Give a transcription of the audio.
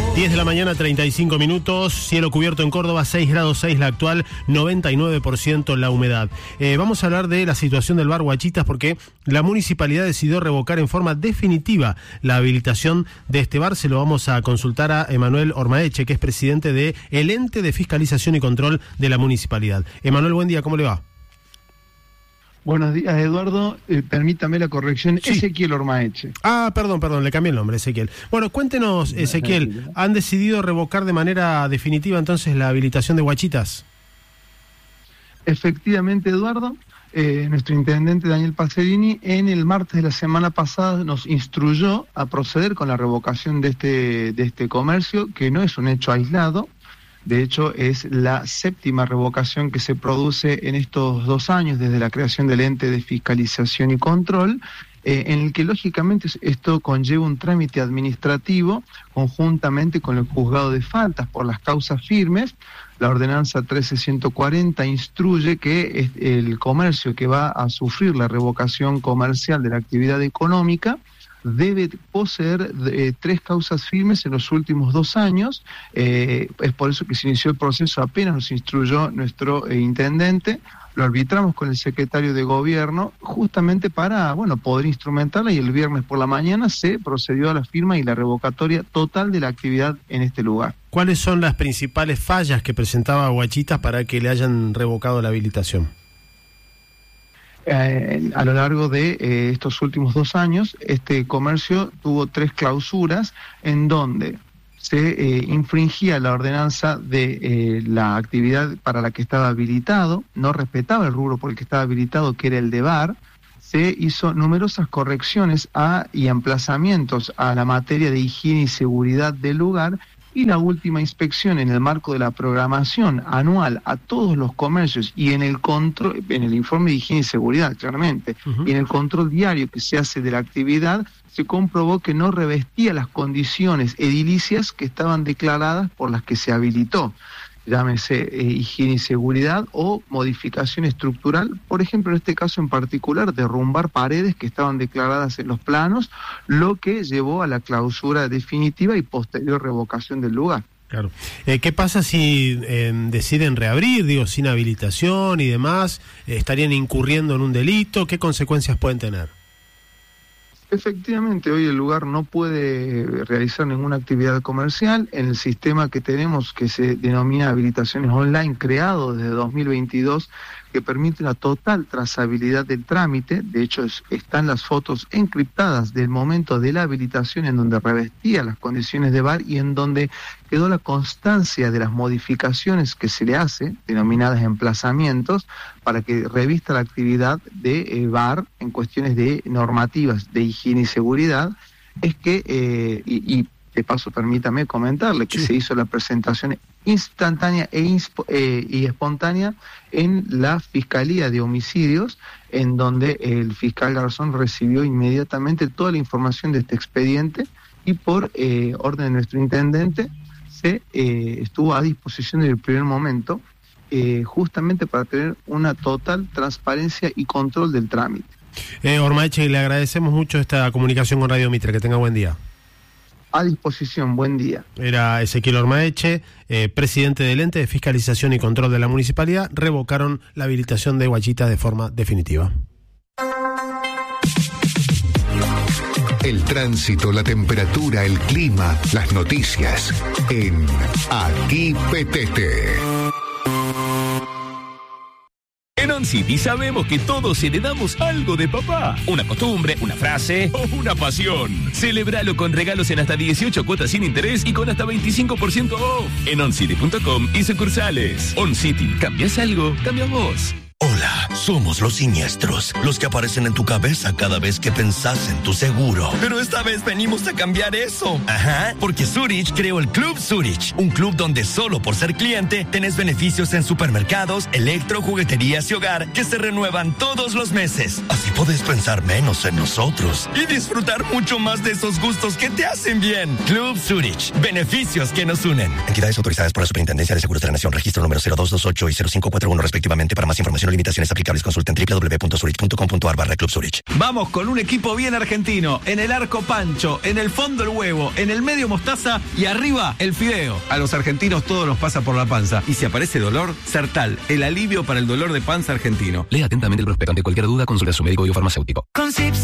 10 de la mañana, 35 minutos, cielo cubierto en Córdoba, 6 grados 6 la actual, 99% la humedad. Vamos a hablar de la situación del bar Guachitas porque la municipalidad decidió revocar en forma definitiva la habilitación de este bar. Se lo vamos a consultar a Emanuel Ormaeche, que es presidente de el Ente de Fiscalización y Control de la municipalidad. Emanuel, buen día, ¿cómo le va? Buenos días, Eduardo. Permítame la corrección. Sí. Ezequiel Ormaeche. Perdón, le cambié el nombre, Ezequiel. Bueno, cuéntenos, Ezequiel, ¿han decidido revocar de manera definitiva entonces la habilitación de Guachitas? Efectivamente, Eduardo. Nuestro intendente Daniel Pacerini en el martes de la semana pasada nos instruyó a proceder con la revocación de este comercio, que no es un hecho aislado. De hecho, es la 7ª revocación que se produce en estos 2 años desde la creación del Ente de Fiscalización y Control, en el que lógicamente esto conlleva un trámite administrativo conjuntamente con el juzgado de faltas por las causas firmes. La ordenanza 13140 instruye que el comercio que va a sufrir la revocación comercial de la actividad económica debe poseer 3 causas firmes en los últimos 2 años. Es por eso que se inició el proceso, apenas nos instruyó nuestro intendente. Lo arbitramos con el secretario de gobierno justamente para poder instrumentarla, y el viernes por la mañana se procedió a la firma y la revocatoria total de la actividad en este lugar. ¿Cuáles son las principales fallas que presentaba Guachitas para que le hayan revocado la habilitación? A lo largo de estos últimos 2 años, este comercio tuvo 3 clausuras en donde se infringía la ordenanza de la actividad para la que estaba habilitado, no respetaba el rubro por el que estaba habilitado, que era el de bar. Se hizo numerosas correcciones y emplazamientos a la materia de higiene y seguridad del lugar, y la última inspección en el marco de la programación anual a todos los comercios y en el control, en el informe de higiene y seguridad, claramente, y en el control diario que se hace de la actividad, se comprobó que no revestía las condiciones edilicias que estaban declaradas por las que se habilitó. Llámese higiene y seguridad o modificación estructural, por ejemplo, en este caso en particular, derrumbar paredes que estaban declaradas en los planos, lo que llevó a la clausura definitiva y posterior revocación del lugar. Claro. ¿Qué pasa si deciden reabrir, sin habilitación y demás? ¿Estarían incurriendo en un delito? ¿Qué consecuencias pueden tener? Efectivamente, hoy el lugar no puede realizar ninguna actividad comercial. En el sistema que tenemos, que se denomina habilitaciones online, creado desde 2022, que permite una total trazabilidad del trámite. De hecho, están las fotos encriptadas del momento de la habilitación, en donde revestía las condiciones de bar y en donde quedó la constancia de las modificaciones que se le hace, denominadas emplazamientos, para que revista la actividad de bar en cuestiones de normativas de higiene y seguridad. Es que, y de paso permítame comentarle que se hizo la presentación instantánea y espontánea en la Fiscalía de Homicidios, en donde el fiscal Garzón recibió inmediatamente toda la información de este expediente, y por orden de nuestro intendente se estuvo a disposición desde el primer momento, justamente para tener una total transparencia y control del trámite. Ormaeche, le agradecemos mucho esta comunicación con Radio Mitre. Que tenga buen día. A disposición, buen día. Era Ezequiel Ormaeche, presidente del Ente de Fiscalización y Control de la Municipalidad. Revocaron la habilitación de Guachitas de forma definitiva. El tránsito, la temperatura, el clima, las noticias en Aquí Petete. En OnCity sabemos que todos heredamos algo de papá. Una costumbre, una frase o una pasión. Celebralo con regalos en hasta 18 cuotas sin interés y con hasta 25% off. En OnCity.com y sucursales. OnCity, ¿cambias algo? Cambia vos. Hola, somos los siniestros, los que aparecen en tu cabeza cada vez que pensás en tu seguro. Pero esta vez venimos a cambiar eso. Ajá, porque Zurich creó el Club Zurich, un club donde solo por ser cliente tenés beneficios en supermercados, electro, jugueterías y hogar que se renuevan todos los meses. Así podés pensar menos en nosotros y disfrutar mucho más de esos gustos que te hacen bien. Club Zurich, beneficios que nos unen. Entidades autorizadas por la Superintendencia de Seguros de la Nación, registro número 0228 y 0541 respectivamente. Para más información o limitaciones aplicables mayores consulta en www.zurich.com.ar/Club Zurich. Vamos con un equipo bien argentino. En el arco pancho, en el fondo el huevo, en el medio mostaza y arriba el fideo. A los argentinos todo nos pasa por la panza. Y si aparece dolor, Sertal, el alivio para el dolor de panza argentino. Lea atentamente el prospecto. Ante cualquier duda, consulta a su médico o farmacéutico.